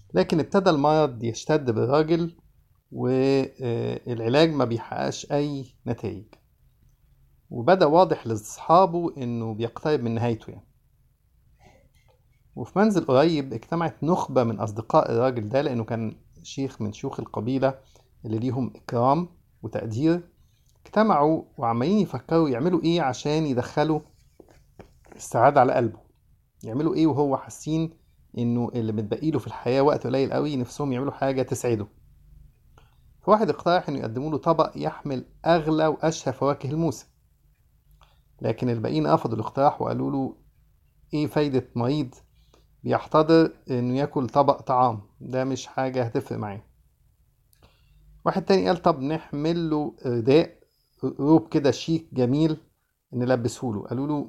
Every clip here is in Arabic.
لكن ابتدى المرض يشتد بالراجل، والعلاج ما بيحققش أي نتائج، وبدأ واضح لأصحابه إنه بيقترب من نهايته يعني. وفي منزل قريب اجتمعت نخبة من أصدقاء الراجل ده، لأنه كان شيخ من شيوخ القبيلة اللي ليهم إكرام وتقدير. اجتمعوا وعمالين يفكروا يعملوا إيه عشان يدخلوا السعادة على قلبه. يعملوا إيه وهو حاسين إنه اللي متبقي له في الحياة وقت قليل قوي، نفسهم يعملوا حاجة تسعده. فواحد اقترح إنه يقدموا له طبق يحمل أغلى وأشهى فواكه الموسم، لكن الباقيين رفضوا الاقتراح وقالوا له إيه فايدة مريض بيحتضر إنه ياكل طبق طعام ده، مش حاجة هتفرق معاه. واحد تاني قال طب نحمل له رداء، روب كده شيك جميل نلبسه له. قالوا له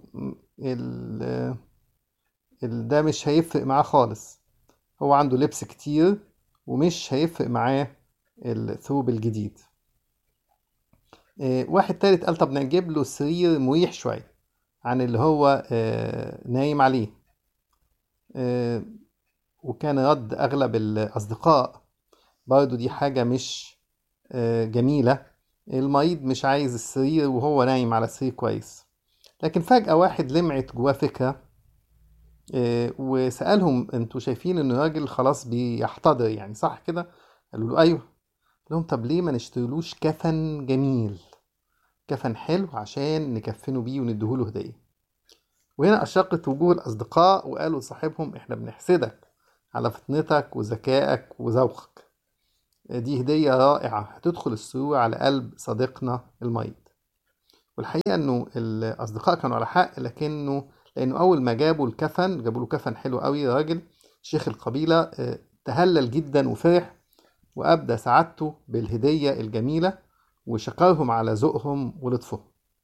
ده مش هيفرق معاه خالص، هو عنده لبس كتير ومش هيفرق معاه الثوب الجديد. واحد تالت قال طب نجيب له سرير مريح شوية عن اللي هو نايم عليه. آه، وكان رد أغلب الأصدقاء برضو دي حاجة مش جميلة، المريض مش عايز السرير وهو نايم على سرير كويس. لكن فجأة واحد لمعت جواه فكرة، وسألهم انتوا شايفين ان الراجل خلاص بيحتضر يعني صح كده؟ قالوا له ايوه. قال لهم طب ليه ما نشتريلوش كفن جميل، كفن حلو عشان نكفنه بيه ونديهوله هدية. وهنا أشرقت وجوه الأصدقاء وقالوا لصاحبهم احنا بنحسدك على فطنتك وذكائك وذوقك، دي هدية رائعة هتدخل السرور على قلب صديقنا المريض. والحقيقة انه الاصدقاء كانوا على حق، لانه اول ما جابوا الكفن، جابوا له كفن حلو قوي، راجل شيخ القبيلة تهلل جدا وفرح وابدى سعادته بالهدية الجميلة، وشكرهم على ذوقهم ولطفهم.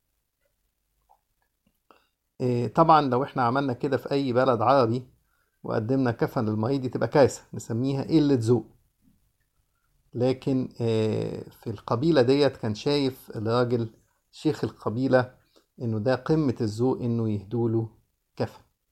طبعا لو احنا عملنا كده في اي بلد عربي وقدمنا كفن للمريض دي تبقى كارثة، نسميها قلة ذوق. لكن في القبيلة ديت كان شايف الراجل شيخ القبيلة انه ده قمة الذوق انه يهدوله كفن.